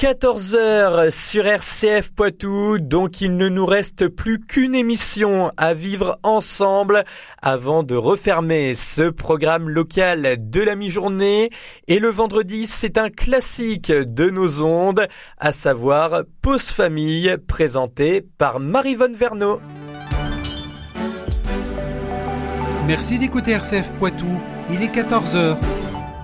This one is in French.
14 heures sur RCF Poitou, donc il ne nous reste plus qu'une émission à vivre ensemble avant de refermer ce programme local de la mi-journée. Et le vendredi, c'est un classique de nos ondes, à savoir Pause Famille, présenté par Marie-Vonne Verneau. Merci d'écouter RCF Poitou, il est 14 heures.